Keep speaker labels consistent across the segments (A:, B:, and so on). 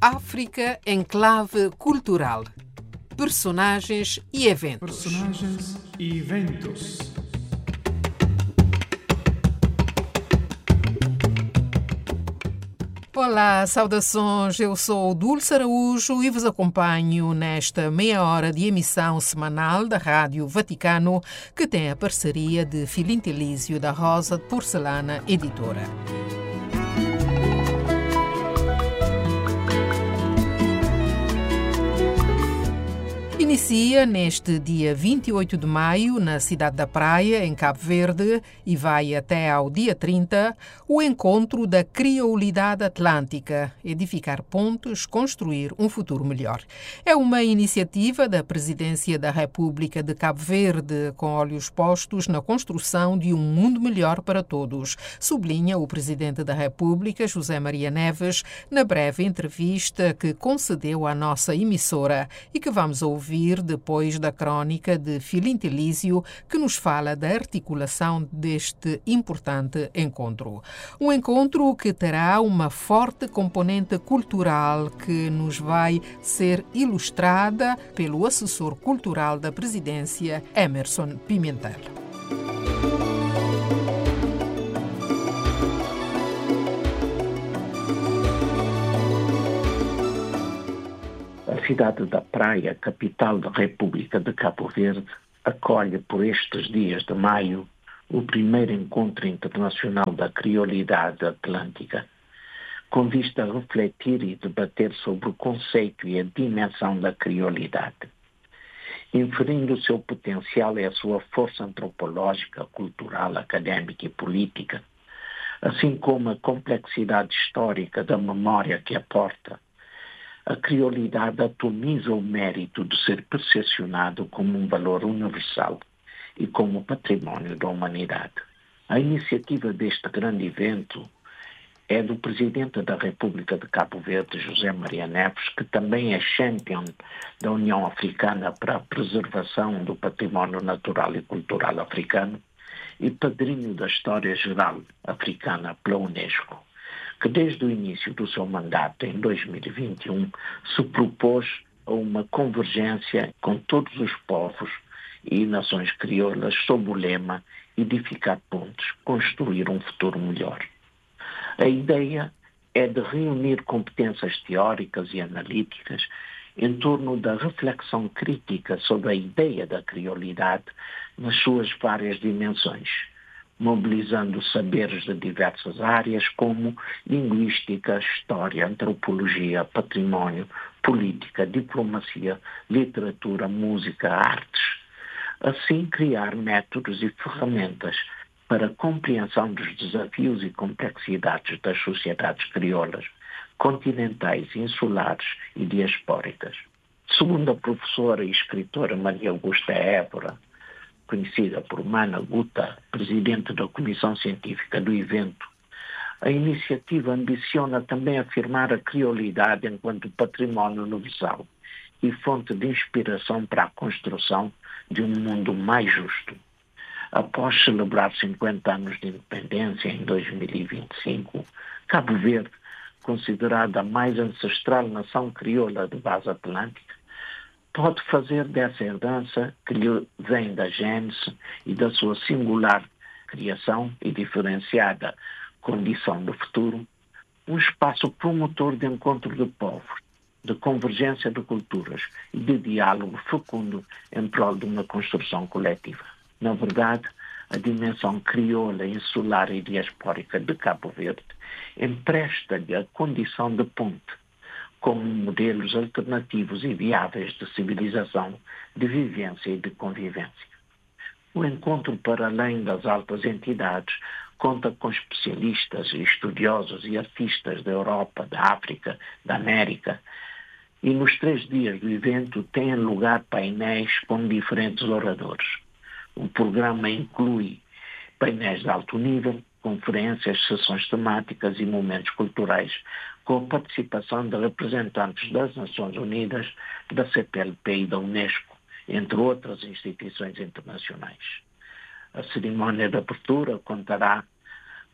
A: África em clave cultural. Personagens e eventos.
B: Personagens e eventos.
A: Olá, saudações. Eu sou Dulce Araújo e vos acompanho nesta meia hora de emissão semanal da Rádio Vaticano, que tem a parceria de Filintilísio da Rosa de Porcelana Editora. Inicia neste dia 28 de maio, na cidade da Praia, em Cabo Verde, e vai até ao dia 30, o encontro da Criolidade Atlântica, edificar pontes, construir um futuro melhor. É uma iniciativa da Presidência da República de Cabo Verde, com olhos postos na construção de um mundo melhor para todos, sublinha o Presidente da República, José Maria Neves, na breve entrevista que concedeu à nossa emissora e que vamos ouvir depois da crónica de Filintilísio, que nos fala da articulação deste importante encontro. Um encontro que terá uma forte componente cultural que nos vai ser ilustrada pelo assessor cultural da Presidência, Emerson Pimentel.
C: A cidade da Praia, capital da República de Cabo Verde, acolhe por estes dias de maio o primeiro encontro internacional da Criolidade Atlântica, com vista a refletir e debater sobre o conceito e a dimensão da criolidade, inferindo o seu potencial e a sua força antropológica, cultural, académica e política, assim como a complexidade histórica da memória que aporta. A criolidade atomiza o mérito de ser percepcionado como um valor universal e como património da humanidade. A iniciativa deste grande evento é do Presidente da República de Cabo Verde, José Maria Neves, que também é champion da União Africana para a preservação do património natural e cultural africano e padrinho da História Geral Africana pela Unesco, que desde o início do seu mandato, em 2021, se propôs a uma convergência com todos os povos e nações crioulas sob o lema edificar pontes, construir um futuro melhor. A ideia é de reunir competências teóricas e analíticas em torno da reflexão crítica sobre a ideia da criolidade nas suas várias dimensões, mobilizando saberes de diversas áreas como linguística, história, antropologia, património, política, diplomacia, literatura, música, artes. Assim, criar métodos e ferramentas para a compreensão dos desafios e complexidades das sociedades crioulas, continentais, insulares e diaspóricas. Segundo a professora e escritora Maria Augusta Évora, conhecida por Mana Guta, presidente da Comissão Científica do evento, a iniciativa ambiciona também afirmar a criolidade enquanto património universal e fonte de inspiração para a construção de um mundo mais justo. Após celebrar 50 anos de independência em 2025, Cabo Verde, considerada a mais ancestral nação crioula de base atlântica, pode fazer dessa herdança que lhe vem da gênese e da sua singular criação e diferenciada condição de futuro, um espaço promotor de encontro de povos, de convergência de culturas e de diálogo fecundo em prol de uma construção coletiva. Na verdade, a dimensão crioula, insular e diaspórica de Cabo Verde empresta-lhe a condição de ponte, como modelos alternativos e viáveis de civilização, de vivência e de convivência. O encontro, para além das altas entidades, conta com especialistas, estudiosos e artistas da Europa, da África, da América, e nos 3 dias do evento têm lugar painéis com diferentes oradores. O programa inclui painéis de alto nível, conferências, sessões temáticas e momentos culturais, com a participação de representantes das Nações Unidas, da CPLP e da Unesco, entre outras instituições internacionais. A cerimónia de abertura contará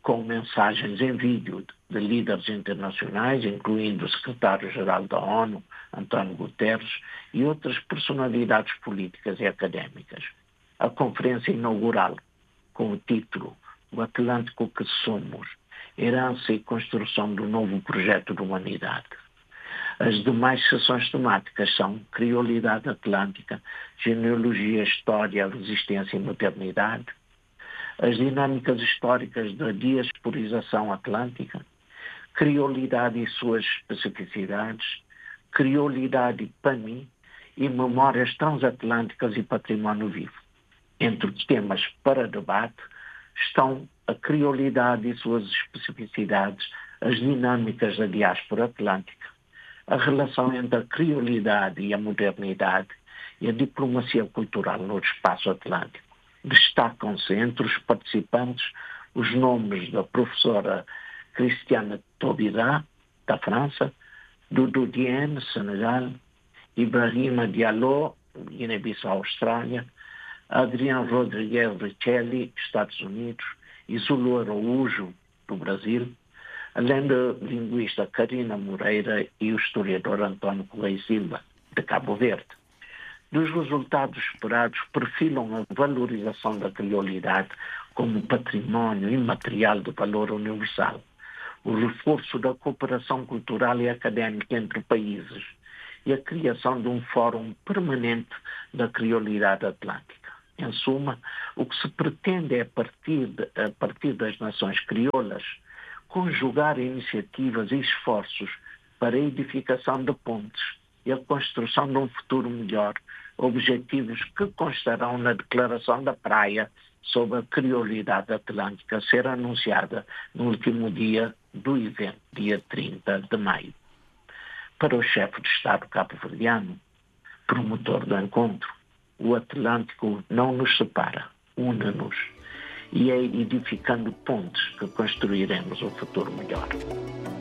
C: com mensagens em vídeo de líderes internacionais, incluindo o secretário-geral da ONU, António Guterres, e outras personalidades políticas e académicas. A conferência inaugural, com o título O Atlântico que Somos, Herança e Construção do Novo Projeto de Humanidade. As demais sessões temáticas são Criolidade Atlântica, Genealogia, História, Resistência e Modernidade, as dinâmicas históricas da diasporização atlântica, criolidade e suas especificidades, criolidade e PAMI e memórias transatlânticas e património vivo. Entre os temas para debate estão a criolidade e suas especificidades, as dinâmicas da diáspora atlântica, a relação entre a criolidade e a modernidade e a diplomacia cultural no espaço atlântico. Destacam-se entre os participantes os nomes da professora Christiane Taubira, da França, Doudou Diène, Senegal, Ibrahima Diallo, Guiné-Bissau, Austrália, Adriano Rodrigues Richelli, Estados Unidos, e Zulu Araújo, do Brasil, além da linguista Karina Moreira e o historiador António Correia Silva, de Cabo Verde. Dos resultados esperados, perfilam a valorização da criolidade como património imaterial de valor universal, o reforço da cooperação cultural e académica entre países e a criação de um fórum permanente da criolidade atlântica. Em suma, o que se pretende é, a partir das nações crioulas, conjugar iniciativas e esforços para a edificação de pontes e a construção de um futuro melhor, objetivos que constarão na Declaração da Praia sobre a criolidade atlântica, a ser anunciada no último dia do evento, dia 30 de maio. Para o chefe de Estado cabo-verdiano, promotor do encontro, o Atlântico não nos separa, une-nos, e é edificando pontes que construiremos um futuro melhor.